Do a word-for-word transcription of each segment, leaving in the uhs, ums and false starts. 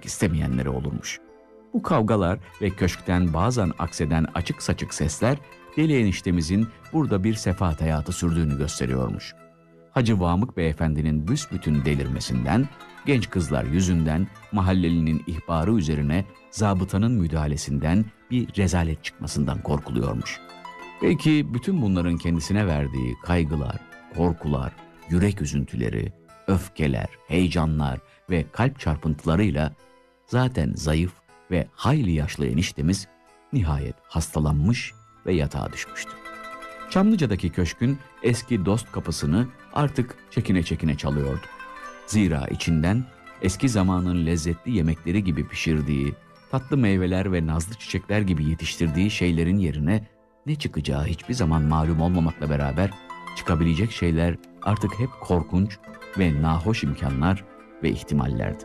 istemeyenleri olurmuş. Bu kavgalar ve köşkten bazen akseden açık saçık sesler deli eniştemizin burada bir sefahat hayatı sürdüğünü gösteriyormuş. Hacı Vamık Beyefendinin büsbütün delirmesinden, genç kızlar yüzünden, mahallelinin ihbarı üzerine zabıtanın müdahalesinden bir rezalet çıkmasından korkuluyormuş. Belki bütün bunların kendisine verdiği kaygılar, korkular, yürek üzüntüleri, öfkeler, heyecanlar ve kalp çarpıntılarıyla zaten zayıf ve hayli yaşlı eniştemiz nihayet hastalanmış ve yatağa düşmüştü. Çamlıca'daki köşkün eski dost kapısını artık çekine çekine çalıyordu. Zira içinden eski zamanın lezzetli yemekleri gibi pişirdiği, tatlı meyveler ve nazlı çiçekler gibi yetiştirdiği şeylerin yerine ne çıkacağı hiçbir zaman malum olmamakla beraber çıkabilecek şeyler artık hep korkunç ve nahoş imkanlar ve ihtimallerdi.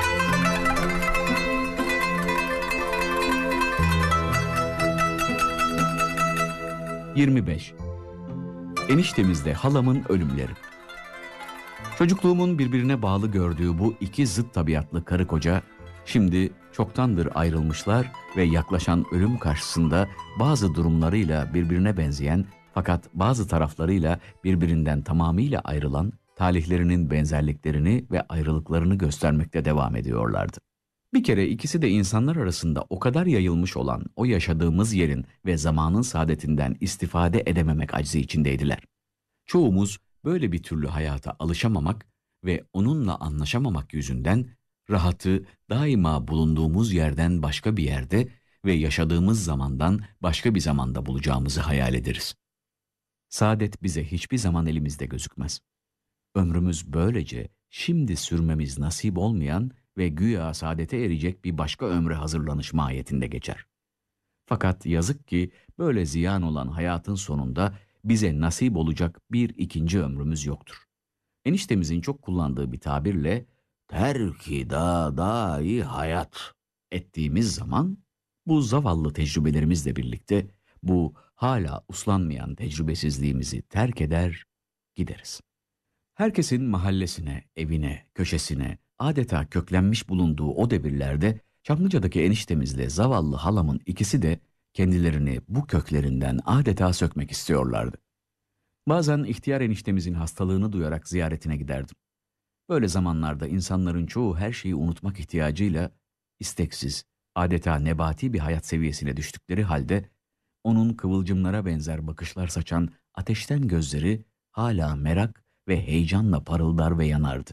yirmi beş. Eniştemizde halamın ölümleri. Çocukluğumun birbirine bağlı gördüğü bu iki zıt tabiatlı karı koca şimdi çoktandır ayrılmışlar ve yaklaşan ölüm karşısında bazı durumlarıyla birbirine benzeyen fakat bazı taraflarıyla birbirinden tamamıyla ayrılan talihlerinin benzerliklerini ve ayrılıklarını göstermekte devam ediyorlardı. Bir kere ikisi de insanlar arasında o kadar yayılmış olan o yaşadığımız yerin ve zamanın saadetinden istifade edememek aczi içindeydiler. Çoğumuz böyle bir türlü hayata alışamamak ve onunla anlaşamamak yüzünden rahatı daima bulunduğumuz yerden başka bir yerde ve yaşadığımız zamandan başka bir zamanda bulacağımızı hayal ederiz. Saadet bize hiçbir zaman elimizde gözükmez. Ömrümüz böylece şimdi sürmemiz nasip olmayan ve güya saadete erecek bir başka ömre hazırlanış mahiyetinde geçer. Fakat yazık ki böyle ziyan olan hayatın sonunda bize nasip olacak bir ikinci ömrümüz yoktur. Eniştemizin çok kullandığı bir tabirle terki da dahi hayat ettiğimiz zaman bu zavallı tecrübelerimizle birlikte bu hala uslanmayan tecrübesizliğimizi terk eder gideriz. Herkesin mahallesine, evine, köşesine adeta köklenmiş bulunduğu o devirlerde Çamlıca'daki eniştemizle zavallı halamın ikisi de kendilerini bu köklerinden adeta sökmek istiyorlardı. Bazen ihtiyar eniştemizin hastalığını duyarak ziyaretine giderdim. Böyle zamanlarda insanların çoğu her şeyi unutmak ihtiyacıyla isteksiz, adeta nebati bir hayat seviyesine düştükleri halde onun kıvılcımlara benzer bakışlar saçan ateşten gözleri hala merak ve heyecanla parıldar ve yanardı.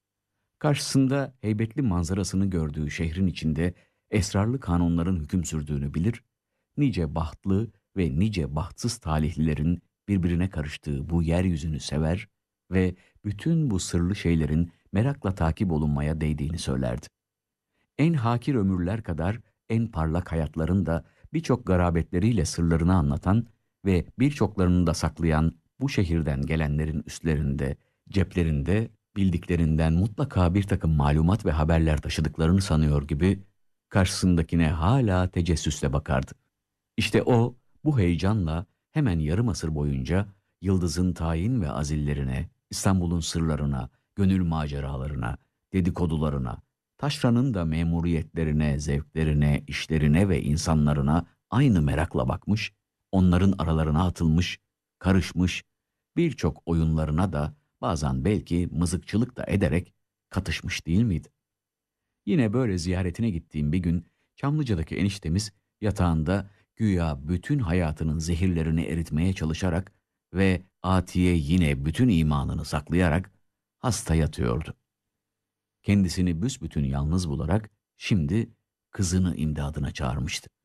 Karşısında heybetli manzarasını gördüğü şehrin içinde esrarlı kanunların hüküm sürdüğünü bilir, nice bahtlı ve nice bahtsız talihlilerin birbirine karıştığı bu yeryüzünü sever ve bütün bu sırlı şeylerin merakla takip olunmaya değdiğini söylerdi. En hakir ömürler kadar en parlak hayatların da birçok garabetleriyle sırlarını anlatan ve birçoklarını da saklayan bu şehirden gelenlerin üstlerinde, ceplerinde bildiklerinden mutlaka bir takım malumat ve haberler taşıdıklarını sanıyor gibi karşısındakine hala tecessüsle bakardı. İşte o bu heyecanla hemen yarım asır boyunca Yıldız'ın tayin ve azillerine, İstanbul'un sırlarına, gönül maceralarına, dedikodularına, taşranın da memuriyetlerine, zevklerine, işlerine ve insanlarına aynı merakla bakmış, onların aralarına atılmış, karışmış, birçok oyunlarına da bazen belki mızıkçılık da ederek katışmış değil miydi? Yine böyle ziyaretine gittiğim bir gün Çamlıca'daki eniştemiz yatağında güya bütün hayatının zehirlerini eritmeye çalışarak ve atiye yine bütün imanını saklayarak hasta yatıyordu. Kendisini büsbütün yalnız bularak şimdi kızını imdadına çağırmıştı.